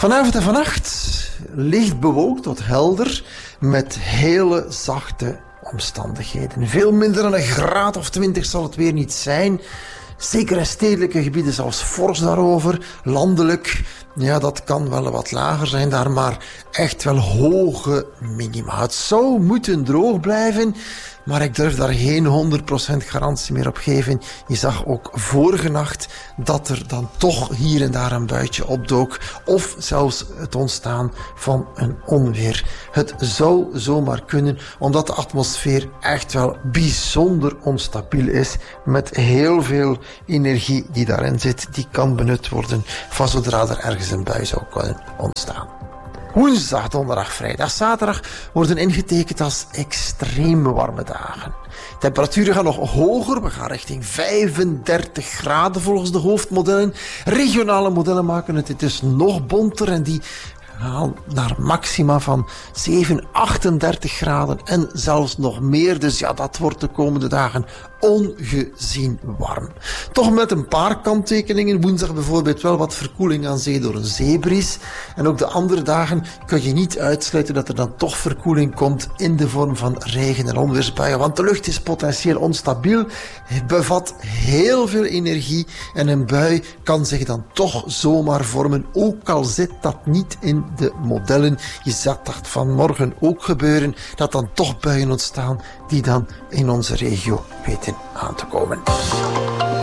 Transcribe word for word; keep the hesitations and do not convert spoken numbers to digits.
Vanavond en vannacht licht bewolkt tot helder met hele zachte omstandigheden. Veel minder dan een graad of twintig zal het weer niet zijn. Zeker in stedelijke gebieden zelfs fors daarover. Landelijk, ja, dat kan wel wat lager zijn daar, maar echt wel hoge minima. Het zou moeten droog blijven, maar ik durf daar geen honderd procent garantie meer op geven. Je zag ook vorige nacht dat er dan toch hier en daar een buitje opdook, of zelfs het ontstaan van een onweer. Het zou zomaar kunnen, omdat de atmosfeer echt wel bijzonder onstabiel is, met heel veel energie die daarin zit, die kan benut worden van zodra er ergens een bui zou kunnen ontstaan. Woensdag, donderdag, vrijdag, zaterdag worden ingetekend als extreem warme dagen. Temperaturen gaan nog hoger, we gaan richting vijfendertig graden volgens de hoofdmodellen. Regionale modellen maken het dus nog bonter en die gaan naar maxima van zeven, achtendertig graden en zelfs nog meer. Dus ja, dat wordt de komende dagen ongezien warm. Toch met een paar kanttekeningen. Woensdag bijvoorbeeld wel wat verkoeling aan zee door een zeebries. En ook de andere dagen kun je niet uitsluiten dat er dan toch verkoeling komt in de vorm van regen- en onweersbuien. Want de lucht is potentieel onstabiel, het bevat heel veel energie en een bui kan zich dan toch zomaar vormen, ook al zit dat niet in de modellen. Je zag dat vanmorgen ook gebeuren, dat dan toch buien ontstaan die dan in onze regio weten aan te komen.